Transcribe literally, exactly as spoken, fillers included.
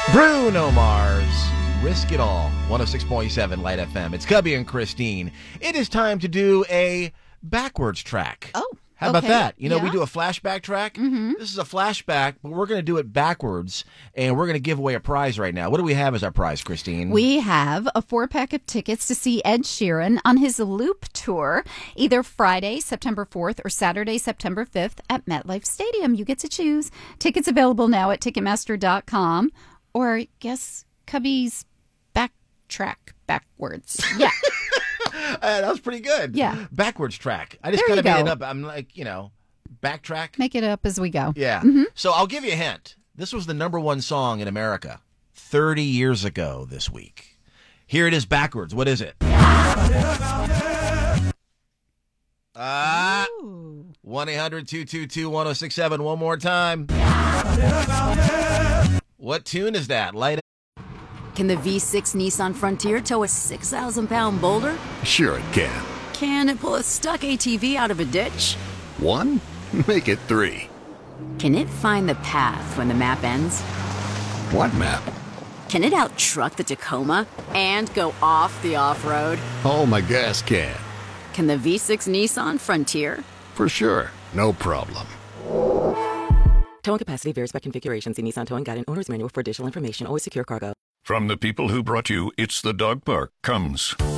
Bruno Mars, Risk It All, one oh six point seven Light F M. It's Cubby and Christine. It is time to do a backwards track. Oh, How about okay. that? You know, Yeah. we do a flashback track. Mm-hmm. This is a flashback, but we're going to do it backwards, and we're going to give away a prize right now. What do we have as our prize, Christine? We have a four-pack of tickets to see Ed Sheeran on his Loop tour, either Friday, September fourth, or Saturday, September fifth at MetLife Stadium. You get to choose. Tickets available now at Ticketmaster dot com, or guess Cubby's backtrack backwards. Yeah. Uh, that was pretty good. Yeah. Backwards track. I just There kind you of made go. it up. I'm like, you know, backtrack. Make it up as we go. Yeah. Mm-hmm. So I'll give you a hint. This was the number one song in America thirty years ago this week. Here it is backwards. What is it? Ah. one eight hundred two two two one oh six seven. One more time. What tune is that? Light. Can the V six Nissan Frontier tow a six thousand pound boulder? Sure it can. Can it pull a stuck A T V out of a ditch? One? Make it three. Can it find the path when the map ends? What map? Can it out-truck the Tacoma and go off the off-road? Oh, my gas can. Can the V six Nissan Frontier? For sure. No problem. Towing capacity varies by configuration. See Nissan Towing Guide and Owner's Manual for additional information. Always secure cargo. From the people who brought you It's the Dog Park comes